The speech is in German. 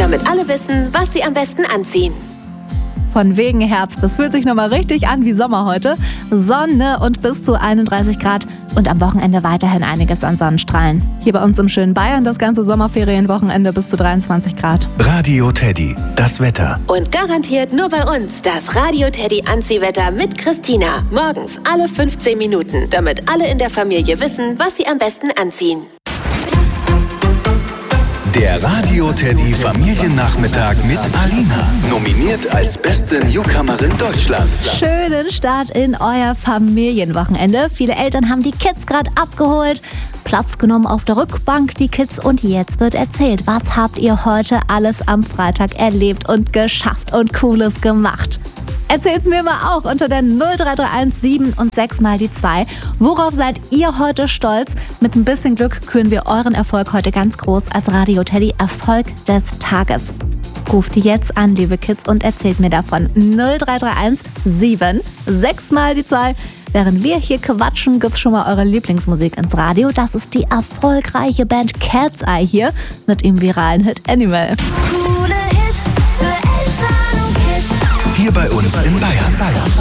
damit alle wissen, was sie am besten anziehen. Von wegen Herbst, das fühlt sich nochmal richtig an wie Sommer heute. Sonne und bis zu 31 Grad und am Wochenende weiterhin einiges an Sonnenstrahlen. Hier bei uns im schönen Bayern das ganze Sommerferienwochenende bis zu 23 Grad. Radio Teddy, das Wetter. Und garantiert nur bei uns das Radio Teddy Anziehwetter mit Christina. Morgens alle 15 Minuten, damit alle in der Familie wissen, was sie am besten anziehen. Der Radio Teddy Familiennachmittag mit Alina. Nominiert als beste Newcomerin Deutschlands. Schönen Start in euer Familienwochenende. Viele Eltern haben die Kids gerade abgeholt, Platz genommen auf der Rückbank, die Kids. Und jetzt wird erzählt, was habt ihr heute alles am Freitag erlebt und geschafft und Cooles gemacht? Erzählt's mir mal auch unter der 0331 7 und 6 mal die 2. Worauf seid ihr heute stolz? Mit ein bisschen Glück küren wir euren Erfolg heute ganz groß als Radio Teddy Erfolg des Tages. Ruft jetzt an, liebe Kids, und erzählt mir davon. 0331 7 6 mal die 2. Während wir hier quatschen, gibt's schon mal eure Lieblingsmusik ins Radio. Das ist die erfolgreiche Band Cat's Eye hier mit dem viralen Hit Animal. Hier bei uns in Bayern.